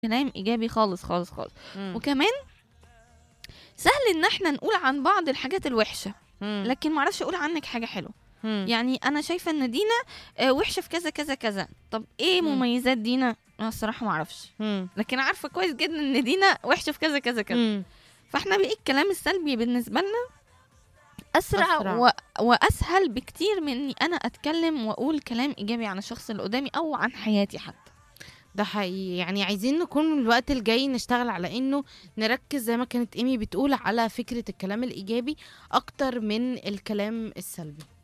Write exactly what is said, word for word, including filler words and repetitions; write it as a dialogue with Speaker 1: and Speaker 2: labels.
Speaker 1: كلام ايجابي خالص خالص خالص.
Speaker 2: مم.
Speaker 1: وكمان سهل ان احنا نقول عن بعض الحاجات الوحشه،
Speaker 2: مم.
Speaker 1: لكن معرفش اقول عنك حاجه حلوه.
Speaker 2: مم.
Speaker 1: يعني انا شايفه ان دينا آه، وحشه في كذا كذا كذا. طب ايه
Speaker 2: مم.
Speaker 1: مميزات دينا؟ انا الصراحه معرفش،
Speaker 2: مم.
Speaker 1: لكن عارفه كويس جدا ان دينا وحشه في كذا كذا كذا.
Speaker 2: مم.
Speaker 1: فاحنا بقى الكلام السلبي بالنسبه لنا اسرع,
Speaker 2: أسرع.
Speaker 1: و... واسهل بكتير من اني انا اتكلم واقول كلام ايجابي عن الشخص اللي قدامي او عن حياتي حتى.
Speaker 2: ده حقيقي. يعني عايزين نكون الوقت الجاي نشتغل على انه نركز زي ما كانت ايمي بتقول على فكرة الكلام الايجابي اكتر من الكلام السلبي.